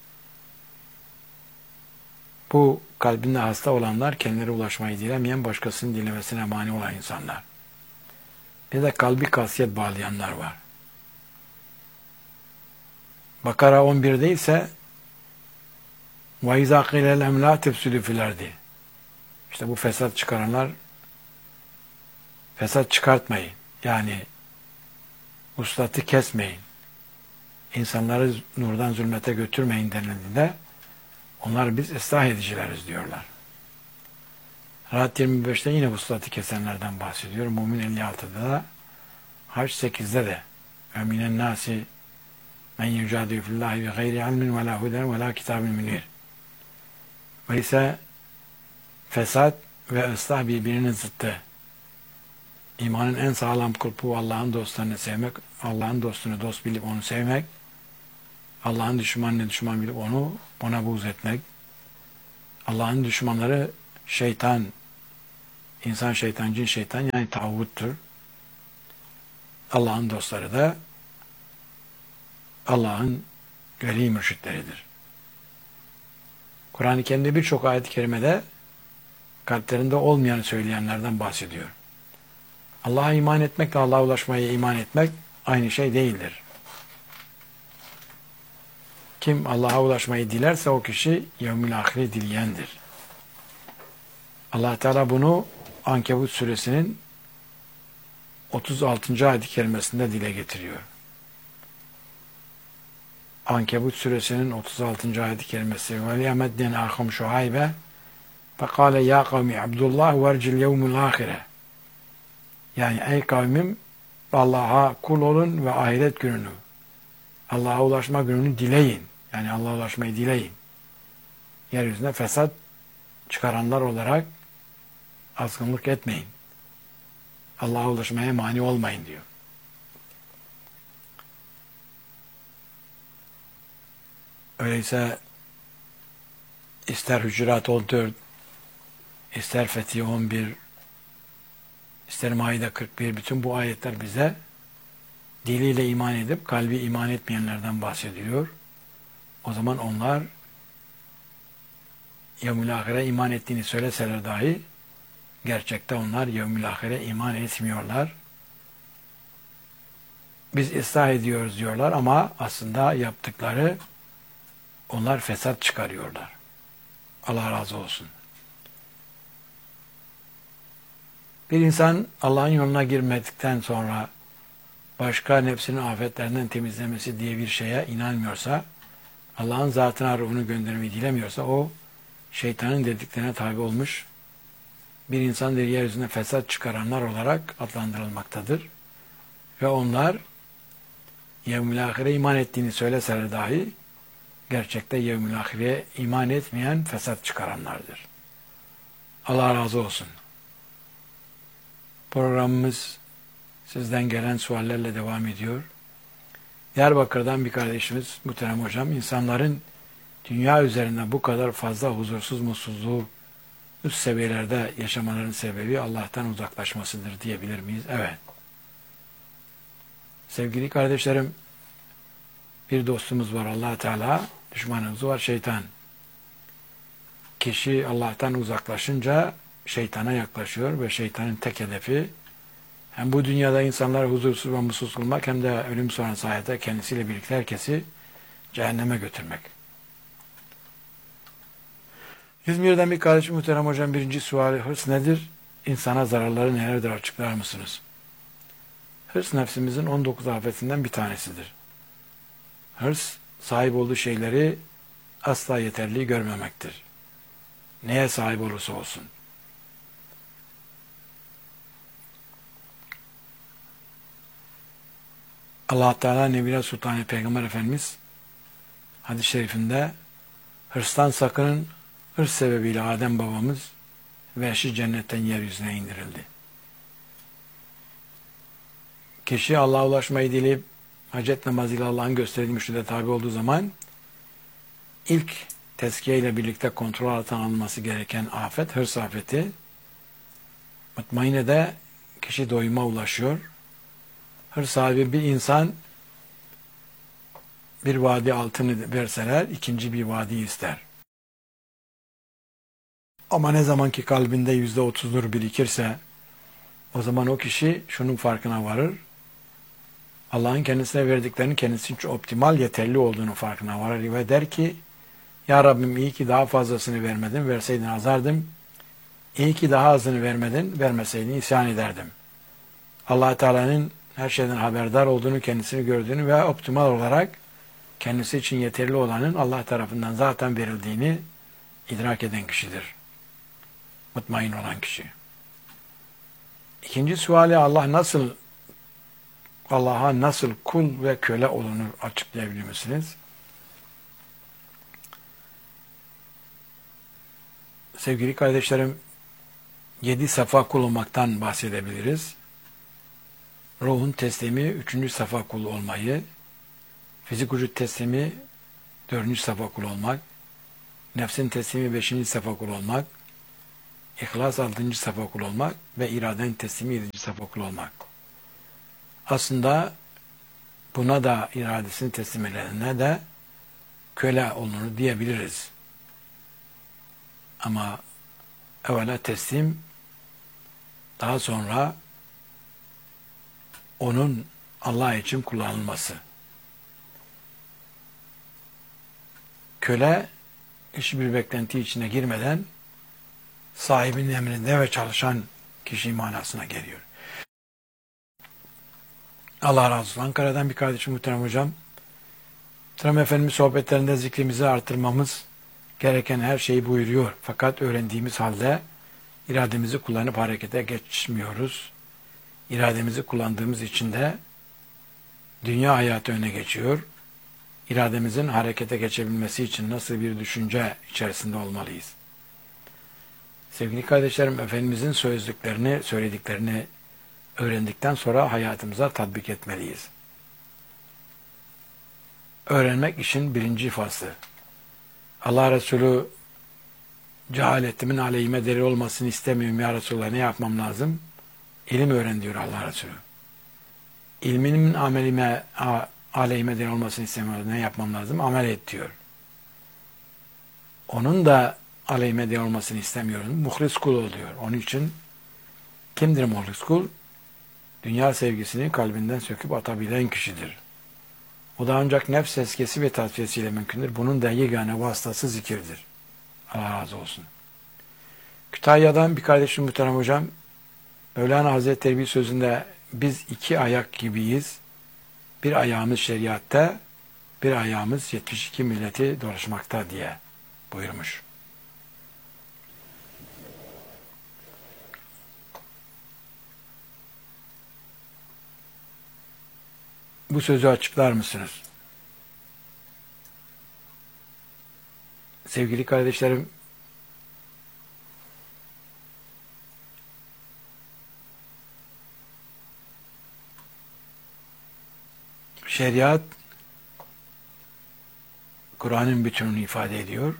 Bu kalbinde hasta olanlar kendileri ulaşmayı dilemeyen, başkasının dilemesine mani olan insanlar. Bir de kalbi kasiyet bağlayanlar var. Bakara 11'de ise وَاِذَا قِيلَ لَمْ لَا تَفْسُلُ فِي الْاَرْضِ İşte bu fesat çıkaranlar fesat çıkartmayın. Yani uslatı kesmeyin. İnsanları nurdan zulmete götürmeyin denildiğinde onlar biz ıslah edicileriz diyorlar. Rahat 25'te yine uslatı kesenlerden bahsediyor. Mümin 56'da da Hac 8'de de minen nasi men yucadilu fillahi bi gayri ilmin ve la huden ve la kitabin munir. Ve ise fesat ve ıslah birbirinin zıttı. İmanın en sağlam kulpu Allah'ın dostlarını sevmek, Allah'ın dostunu dost bilip onu sevmek, Allah'ın düşmanını düşman bilip ona buğz etmek. Allah'ın düşmanları şeytan, insan şeytan, cin şeytan yani tağuttur. Allah'ın dostları da Allah'ın veli mürşitleridir. Kur'an-ı Kerim'de birçok ayet-i kerimede kalplerinde olmayanı söyleyenlerden bahsediyor. Allah'a iman etmekle Allah'a ulaşmaya iman etmek aynı şey değildir. Kim Allah'a ulaşmayı dilerse o kişi yevmül ahire dileyendir. Allah Teala bunu Ankebut suresinin 36. ayet-i kerimesinde dile getiriyor. Ankebut suresinin 36. ayet-i kerimesi ve liyameddin ahum şuaybe fekale ya kavmi abdullah vercil yevmül ahire yani ey kavmim Allah'a kul olun ve ahiret gününü Allah'a ulaşma gününü dileyin. Yani Allah'a ulaşmayı dileyin. Yeryüzünde fesat çıkaranlar olarak azgınlık etmeyin. Allah'a ulaşmaya mani olmayın diyor. Öyleyse ister Hücurat 14, ister Fetih 11, ister Maide 41, bütün bu ayetler bize diliyle iman edip kalbi iman etmeyenlerden bahsediyor. O zaman onlar yevmül ahire iman ettiğini söyleseler dahi gerçekte onlar yevmül ahire iman etmiyorlar. Biz ıslah ediyoruz diyorlar ama aslında yaptıkları onlar fesat çıkarıyorlar. Allah razı olsun. Bir insan Allah'ın yoluna girmedikten sonra başka nefsinin afetlerinden temizlemesi diye bir şeye inanmıyorsa, Allah'ın zatına ruhunu göndermeyi dilemiyorsa o şeytanın dediklerine tabi olmuş bir insandır, yeryüzünde fesat çıkaranlar olarak adlandırılmaktadır. Ve onlar yevmül ahire iman ettiğini söyleseler dahi gerçekte yevmül ahireye iman etmeyen fesat çıkaranlardır. Allah razı olsun. Programımız sizden gelen suallerle devam ediyor. Diyarbakır'dan bir kardeşimiz muhterem hocam, insanların dünya üzerinde bu kadar fazla huzursuz, mutsuzluğu üst seviyelerde yaşamaların sebebi Allah'tan uzaklaşmasıdır diyebilir miyiz? Evet. Sevgili kardeşlerim, bir dostumuz var Allah Teala, düşmanımız var şeytan. Kişi Allah'tan uzaklaşınca şeytana yaklaşıyor ve şeytanın tek hedefi hem bu dünyada insanları huzursuz ve mutsuz kılmak hem de ölüm sonrası hayata kendisiyle birlikte herkesi cehenneme götürmek. İzmir'den bir kardeşim muhterem hocam, birinci suali hırs nedir? İnsana zararları nelerdir, açıklar mısınız? Hırs nefsimizin 19 afetinden bir tanesidir. Hırs sahip olduğu şeyleri asla yeterli görmemektir. Neye sahip olursa olsun. Allah Teala Nebine Sultan Peygamber Efendimiz hadis-i şerifinde hırstan sakının, hırs sebebiyle Adem babamız ve eşi cennetten yeryüzüne indirildi. Kişi Allah'a ulaşmayı dileyip hacet namazıyla Allah'ın gösterdiği mürşide tabi olduğu zaman ilk tezkiye ile birlikte kontrol altına alınması gereken afet, hırs afeti. Mutmainede kişi doyuma ulaşıyor. hırs sahibi bir insan bir vadi altını verseler ikinci bir vadi ister. Ama ne zaman ki kalbinde %30 nur birikirse o zaman o kişi şunun farkına varır. Allah'ın kendisine verdiklerinin kendisi için optimal, yeterli olduğunu farkına varır ve der ki ya Rabbim iyi ki daha fazlasını vermedin, verseydin azardım. İyi ki daha azını vermedin, vermeseydin isyan ederdim. Allah Teala'nın her şeyden haberdar olduğunu, kendisini gördüğünü ve optimal olarak kendisi için yeterli olanın Allah tarafından zaten verildiğini idrak eden kişidir. Mutmain olan kişi. İkinci suali Allah'a nasıl kul ve köle olunur açıklayabilir misiniz? Sevgili kardeşlerim, 7 safa kul olmaktan bahsedebiliriz. Ruhun teslimi 3. safa kul olmayı, fizik vücut teslimi 4. safa kul olmak, nefsin teslimi 5. safa kul olmak, İhlas 6. safa kul olmak ve iradenin teslimi 7. safa kul olmak. Aslında buna da iradesini teslim edenine de köle olunur diyebiliriz. Ama evvela teslim, daha sonra onun Allah için kullanılması. Köle hiçbir beklenti içine girmeden sahibinin emrinde ve çalışan kişi manasına geliyor. Allah razı olsun. Ankara'dan bir kardeşim muhterem hocam. Muhterem Efendimiz sohbetlerinde zikrimizi artırmamız gereken her şeyi buyuruyor. Fakat öğrendiğimiz halde irademizi kullanıp harekete geçmiyoruz. İrademizi kullandığımız için de dünya hayatı öne geçiyor. İrademizin harekete geçebilmesi için nasıl bir düşünce içerisinde olmalıyız? Sevgili kardeşlerim, Efendimizin söylediklerini öğrendikten sonra hayatımıza tatbik etmeliyiz. Öğrenmek işin birinci faslı. Allah Resulü cehaletimin aleyhime delil olmasını istemiyorum ya Resulullah, ne yapmam lazım? İlim öğren diyor Allah Resulü. İlmimin aleyhime delil olmasını istemiyorum, ne yapmam lazım? Amel et diyor. Onun da aleyhime delil olmasını istemiyorum. Muhlis kul ol diyor. Onun için kimdir muhlis kul? Dünya sevgisini kalbinden söküp atabilen kişidir. O da ancak nefs eskesi ve tasfiyesiyle mümkündür. Bunun da yegane vasıtası zikirdir. Allah razı olsun. Kütahya'dan bir kardeşim muhterem hocam, Mevlana Hazretleri bir sözünde biz 2 ayak gibiyiz. Bir ayağımız şeriatta, bir ayağımız 72 milleti dolaşmakta diye buyurmuş. Bu sözü açıklar mısınız? Sevgili kardeşlerim, şeriat Kur'an'ın bütününü ifade ediyor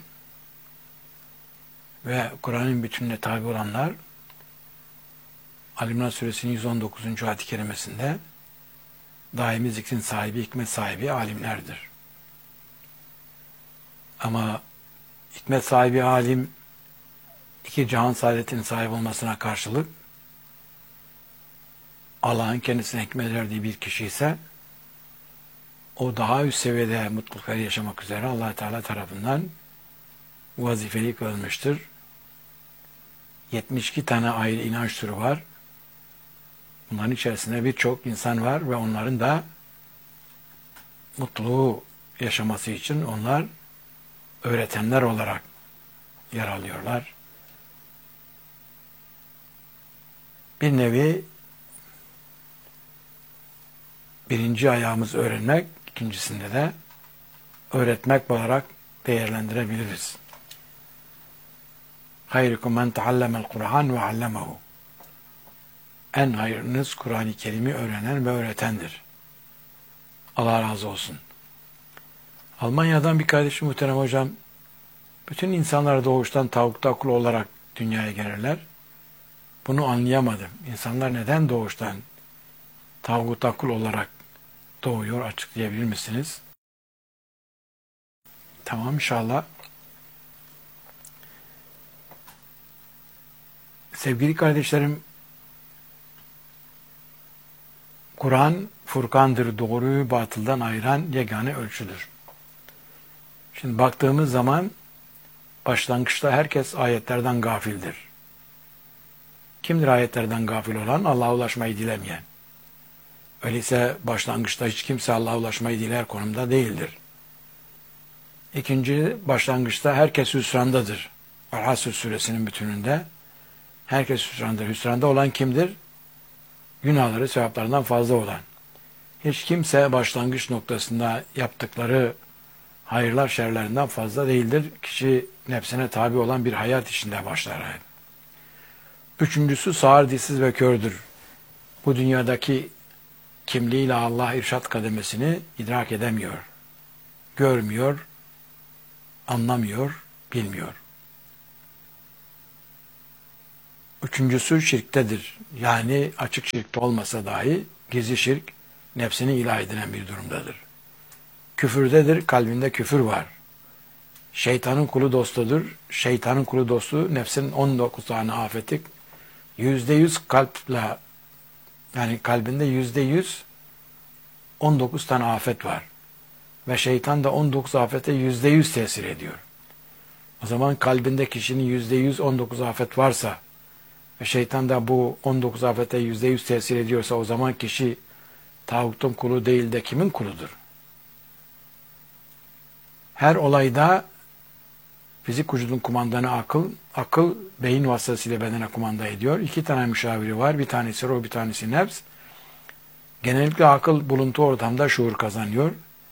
ve Kur'an'ın bütününe tabi olanlar Ali İmran Suresinin 119. ayet-i kerimesinde daimi zikrin sahibi, hikmet sahibi alimlerdir. Ama hikmet sahibi alim 2 cihan saadetinin sahip olmasına karşılık Allah'ın kendisine hikmet verdiği bir kişi ise o daha üst seviyede mutlulukları yaşamak üzere Allah Teala tarafından vazifeli kılınmıştır. 72 tane ayrı inanç türü var. Bunların içerisinde birçok insan var ve onların da mutluluğu yaşaması için onlar öğretenler olarak yer alıyorlar. Bir nevi birinci ayağımız öğrenmek, ikincisinde de öğretmek olarak değerlendirebiliriz. Hayrukum men teallemel Kur'an ve allemehu. En hayırınız Kur'an-ı Kerim'i öğrenen ve öğretendir. Allah razı olsun. Almanya'dan bir kardeşim muhterem hocam, bütün insanlar doğuştan tavukta kul olarak dünyaya gelirler. Bunu anlayamadım. İnsanlar neden doğuştan tağuta kul olarak doğuyor, açıklayabilir misiniz? Tamam, inşallah. Sevgili kardeşlerim, Kur'an Furkan'dır, doğruyu batıldan ayıran yegane ölçüdür. Şimdi baktığımız zaman başlangıçta herkes ayetlerden gafildir. Kimdir ayetlerden gafil olan? Allah'a ulaşmayı dilemeyen. Öyleyse başlangıçta hiç kimse Allah'a ulaşmayı diler konumda değildir. İkinci, başlangıçta herkes hüsrandadır. Al-Hasr suresinin bütününde herkes hüsrandadır. Hüsranda olan kimdir? Günahları sevaplarından fazla olan. Hiç kimse başlangıç noktasında yaptıkları hayırlar şerlerinden fazla değildir. Kişi nefsine tabi olan bir hayat içinde başlar. Üçüncüsü sağır, dilsiz ve kördür. Bu dünyadaki kimliğiyle Allah irşat kademesini idrak edemiyor. Görmüyor, anlamıyor, bilmiyor. Üçüncüsü şirktedir. Yani açık şirkte olmasa dahi gizli şirk nefsini ilah edinen bir durumdadır. Küfürdedir, kalbinde küfür var. Şeytanın kulu dostudur. Şeytanın kulu dostu nefsin 19 tane afeti %100 kalple, yani kalbinde %100 19 tane afet var. Ve şeytan da 19 afete %100 tesir ediyor. O zaman kalbinde kişinin %100 19 afet varsa ve şeytan da bu 19 afete %100 tesir ediyorsa o zaman kişi tağutun kulu değil de kimin kuludur? Her olayda fizik vücudun kumandanı akıl, akıl beyin vasıtasıyla bedene kumanda ediyor. 2 tane müşaviri var. Bir tanesi ruh, bir tanesi nefs. Genellikle akıl buluntu ortamda şuur kazanıyor.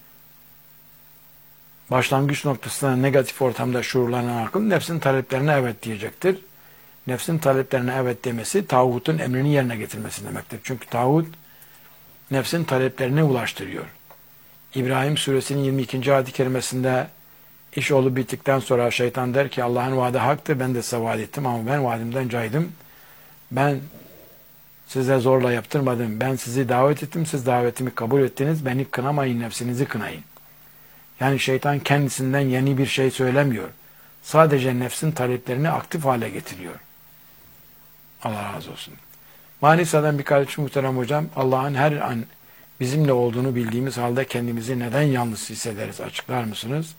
Başlangıç noktasında negatif ortamda şuurlanan akıl nefsin taleplerine evet diyecektir. Nefsin taleplerine evet demesi tağutun emrini yerine getirmesi demektir. Çünkü tağut nefsin taleplerine ulaştırıyor. İbrahim suresinin 22. ayet-i kerimesinde iş olup bittikten sonra şeytan der ki Allah'ın vaadi haktır, ben de size vaat ettim ama ben vaadimden caydım. Ben size zorla yaptırmadım. Ben sizi davet ettim, siz davetimi kabul ettiniz. Beni kınamayın, nefsinizi kınayın. Yani şeytan kendisinden yeni bir şey söylemiyor. Sadece nefsin taleplerini aktif hale getiriyor. Allah razı olsun. Manisa'dan bir kardeşim muhterem hocam, Allah'ın her an bizimle olduğunu bildiğimiz halde kendimizi neden yalnız hissederiz? Açıklar mısınız?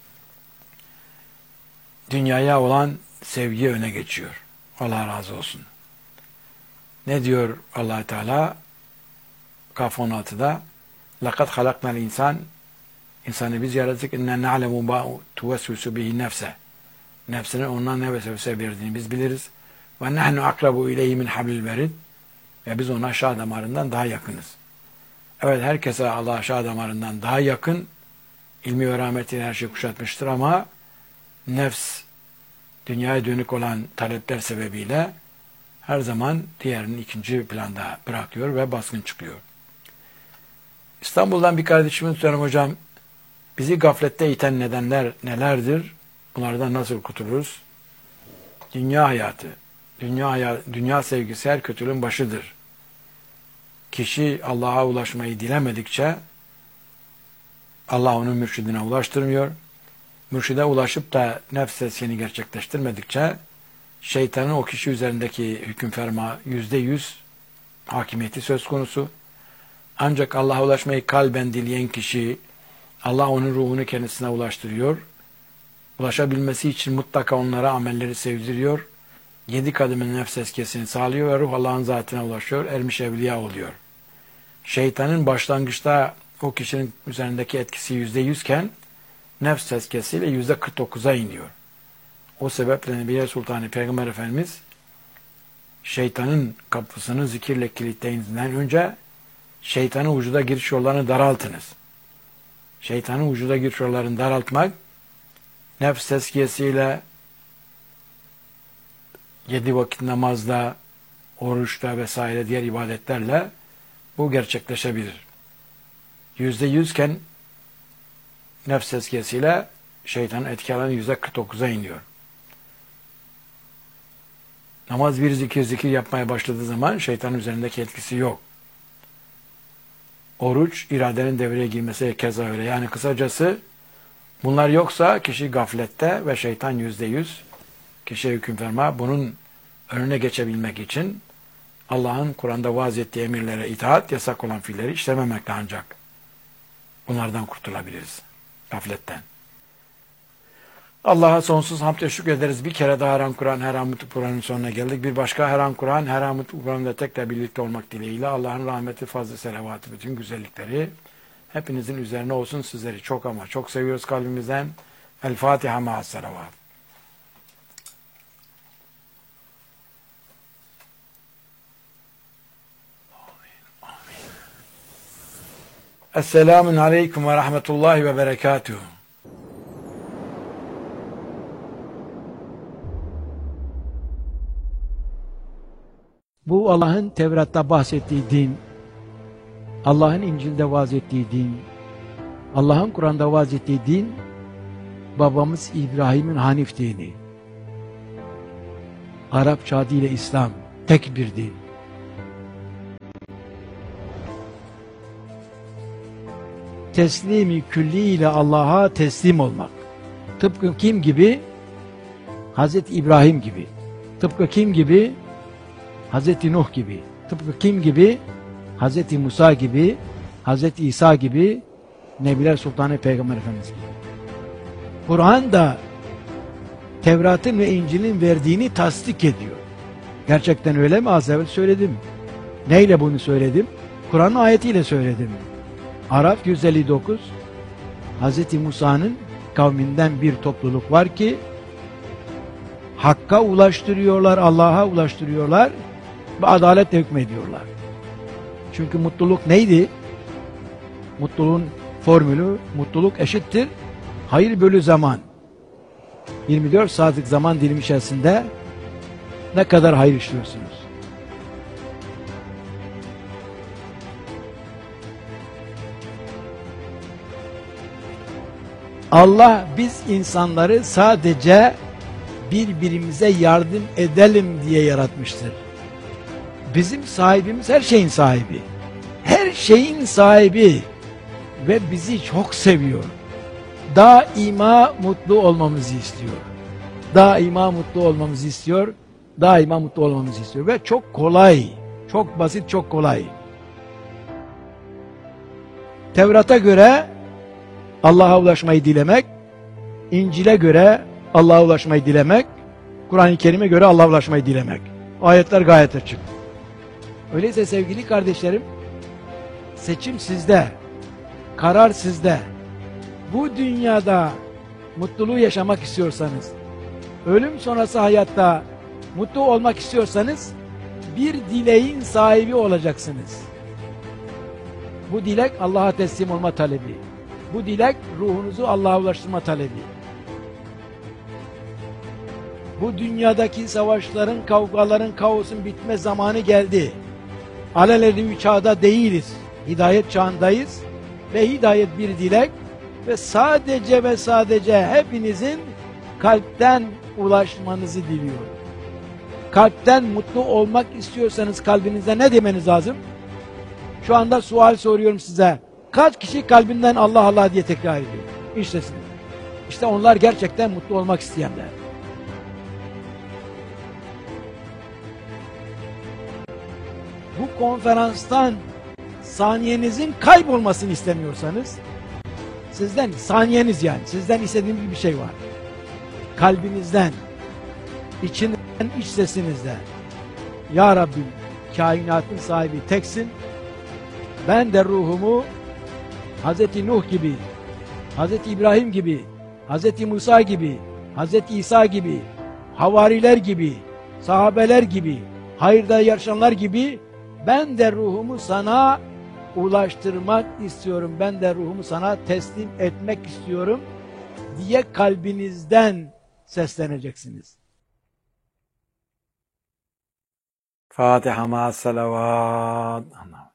Dünyaya olan sevgi öne geçiyor. Allah razı olsun. Ne diyor Allah Teala? Kaf 16'da لَقَدْ خَلَقْنَا الْاِنْسَانِ İnsanı biz yarattık. اِنَّا نَعْلَمُ مَا تُوَسْوِسُ بِهِ nefse. Nefsinin ondan ne vesvese verdiğini biz biliriz. وَنَحْنُ أَقْرَبُ اِلَيْهِ مِنْ حَبْلِ الْوَرِدِ Ve biz ona aşağı damarından daha yakınız. Evet, herkese Allah aşağı damarından daha yakın. İlmi ve rahmetiyle her şey kuşatmıştır ama nefs, dünyaya dönük olan talepler sebebiyle her zaman diğerinin ikinci planda bırakıyor ve baskın çıkıyor. İstanbul'dan bir kardeşimiz soruyorum hocam, bizi gaflette iten nedenler nelerdir? Bunlardan nasıl kurtuluruz? Dünya hayatı, dünya sevgisi her kötülüğün başıdır. Kişi Allah'a ulaşmayı dilemedikçe Allah onun mürşidine ulaştırmıyor. Mürşide ulaşıp da nefs sesini gerçekleştirmedikçe şeytanın o kişi üzerindeki hüküm ferma %100 hakimiyeti söz konusu. Ancak Allah'a ulaşmayı kalben dileyen kişi Allah onun ruhunu kendisine ulaştırıyor. Ulaşabilmesi için mutlaka onlara amelleri sevdiriyor. 7 kademeli nefs eskesini sağlıyor ve ruh Allah'ın zatına ulaşıyor. Ermiş evliya oluyor. Şeytanın başlangıçta o kişinin üzerindeki etkisi %100 iken nefs tezkiyesiyle %49'a iniyor. O sebeple Nebiye Sultanı Peygamber Efendimiz şeytanın kapısını zikirle kilitleyinizden önce şeytanın vücuda giriş yollarını daraltınız. Şeytanın vücuda giriş yollarını daraltmak nefs tezkiyesiyle 7 vakit namazda, oruçta vesaire diğer ibadetlerle bu gerçekleşebilir. %100 iken nefs tezkiyesiyle şeytanın etki alanı %49'a iniyor. Namaz bir zikir yapmaya başladığı zaman şeytanın üzerindeki etkisi yok. Oruç, iradenin devreye girmesi keza öyle. Yani kısacası bunlar yoksa kişi gaflette ve şeytan %100 kişiye hüküm verme. Bunun önüne geçebilmek için Allah'ın Kur'an'da vaaz ettiği emirlere itaat, yasak olan fiilleri işlememekle ancak bunlardan kurtulabiliriz. Gafletten. Allah'a sonsuz hamd ve şükrederiz. Bir kere daha Her Kur'an, Her Kur'an'ın sonuna geldik. Bir başka Her Kur'an, Her Kur'an'da tekrar birlikte olmak dileğiyle Allah'ın rahmeti, fazla selavatı, bütün güzellikleri hepinizin üzerine olsun. Sizleri çok ama çok seviyoruz kalbimizden. El Fatiha ma'as selavat. Esselamun aleyküm ve rahmetullahi ve berekatuhu. Bu Allah'ın Tevrat'ta bahsettiği din, Allah'ın İncil'de vaaz ettiği din, Allah'ın Kur'an'da vaaz ettiği din, babamız İbrahim'in Hanif dini. Arapça adıyla İslam, tek bir din. Teslimi külliyle Allah'a teslim olmak. Tıpkı kim gibi? Hazreti İbrahim gibi. Tıpkı kim gibi? Hazreti Nuh gibi. Tıpkı kim gibi? Hazreti Musa gibi, Hazreti İsa gibi, Nebiler Sultanı Peygamber Efendimiz gibi. Kur'an da Tevrat'ın ve İncil'in verdiğini tasdik ediyor. Gerçekten öyle mi? Az evvel söyledim. Neyle bunu söyledim? Kur'an'ın ayetiyle söyledim. Araf 159, Hazreti Musa'nın kavminden bir topluluk var ki Hakk'a ulaştırıyorlar, Allah'a ulaştırıyorlar ve adaletle hükmediyorlar. Çünkü mutluluk neydi? Mutluluğun formülü, mutluluk eşittir hayır bölü zaman. 24 saatlik zaman dilimi içerisinde ne kadar hayır işliyorsunuz? Allah biz insanları sadece birbirimize yardım edelim diye yaratmıştır. Bizim sahibimiz her şeyin sahibi. Her şeyin sahibi ve bizi çok seviyor. Daima mutlu olmamızı istiyor. Daima mutlu olmamızı istiyor. Daima mutlu olmamızı istiyor ve çok kolay, çok basit, çok kolay. Tevrat'a göre Allah'a ulaşmayı dilemek, İncil'e göre Allah'a ulaşmayı dilemek, Kur'an-ı Kerim'e göre Allah'a ulaşmayı dilemek. Ayetler gayet açık. Öyleyse sevgili kardeşlerim, seçim sizde, karar sizde. Bu dünyada mutluluğu yaşamak istiyorsanız, ölüm sonrası hayatta mutlu olmak istiyorsanız, bir dileğin sahibi olacaksınız. Bu dilek Allah'a teslim olma talebi. Bu dilek ruhunuzu Allah'a ulaştırma talebi. Bu dünyadaki savaşların, kavgaların, kaosun bitme zamanı geldi. Alelade bir çağda değiliz. Hidayet çağındayız. Ve hidayet bir dilek. Ve sadece hepinizin kalpten ulaşmanızı diliyorum. Kalpten mutlu olmak istiyorsanız kalbinizde ne demeniz lazım? Şu anda sual soruyorum size. Kaç kişi kalbinden Allah Allah diye tekrar ediyor? İşte onlar gerçekten mutlu olmak isteyenler. Bu konferanstan saniyenizin kaybolmasını istemiyorsanız, sizden saniyeniz yani, sizden istediğim bir şey var. Kalbinizden, içinden, iç sesinizde. Ya Rabbim, kainatın sahibi teksin. Ben de ruhumu Hazreti Nuh gibi, Hazreti İbrahim gibi, Hazreti Musa gibi, Hazreti İsa gibi, havariler gibi, sahabeler gibi, hayırda yarışanlar gibi ben de ruhumu sana ulaştırmak istiyorum. Ben de ruhumu sana teslim etmek istiyorum diye kalbinizden sesleneceksiniz. Fatiha ma'as salavat.